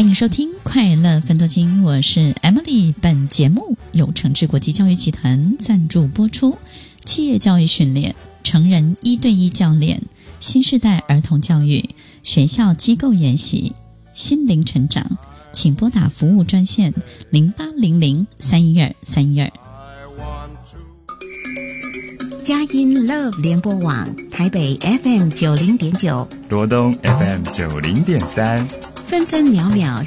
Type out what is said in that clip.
迎收听快乐分多金，我是 Emily。本节目由诚志国际教育集团赞助播出。企业教育训练、成人1对1教练、新世代儿童教育、学校机构研习、心灵成长，请拨打服务专线0800-312-312。 佳音 Love 联播网台北 FM 90.9， 罗东 FM 90.3， 分分秒秒